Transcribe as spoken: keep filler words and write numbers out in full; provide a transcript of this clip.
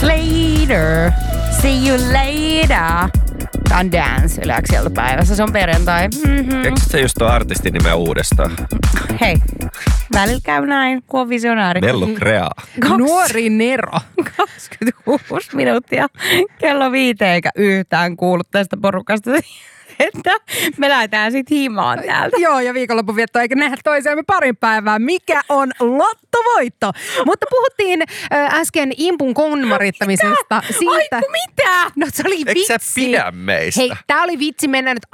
later. See you later. Tää on Dance Yleäksi iltapäivässä. Se on perjantai. Mm-hmm. Eikö se just tuo artistin nimeä uudestaan? Hei, välillä käy näin, kun on visionääri. Mellu Krea. Nuori Nero. kaksikymmentäkuusi minuuttia kello viiteen eikä yhtään kuullut tästä porukasta, että me lähdetään sit himaan täältä. Joo, ja viikonloppuvietto eikä nähdä toisiamme parin päivää. Mikä on lottovoitto? Mutta puhuttiin äh, äsken impun konmarittamisesta. Siitä... Aiku mitä? No se oli vitsi. Eikö sä pidä meistä? Hei, tää oli vitsi mennä nyt